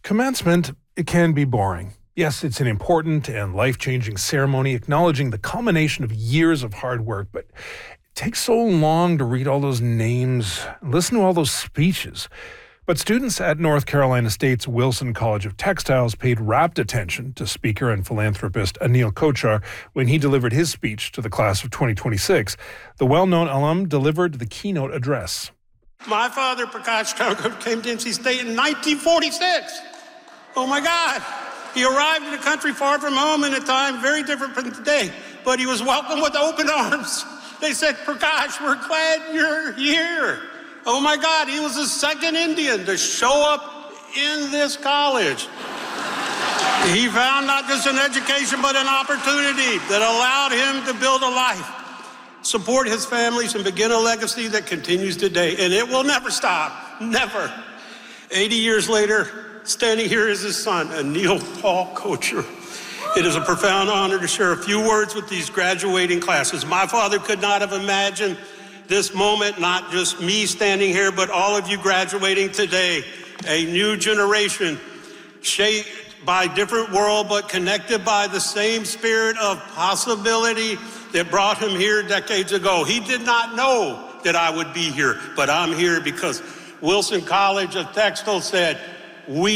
Commencement, it can be boring. Yes, it's an important and life-changing ceremony acknowledging the culmination of years of hard work, but it takes so long to read all those names and listen to all those speeches. But students at North Carolina State's Wilson College of Textiles paid rapt attention to speaker and philanthropist Anil Kochhar when he delivered his speech to the class of 2026. The well-known alum delivered the keynote address. My father, Prakash Thakur, came to NC State in 1946. Oh my God. He arrived in a country far from home in a time very different from today, but he was welcomed with open arms. They said, Prakash, we're glad you're here. Oh my God, he was the second Indian to show up in this college. He found not just an education, but an opportunity that allowed him to build a life, support his families, and begin a legacy that continues today. And it will never stop, never. 80 years later, standing here is his son, Anil Paul Kochhar. It is a profound honor to share a few words with these graduating classes. My father could not have imagined this moment, not just me standing here, but all of you graduating today, a new generation shaped by different world, but connected by the same spirit of possibility that brought him here decades ago. He did not know that I would be here, but I'm here because Wilson College of Textile said, we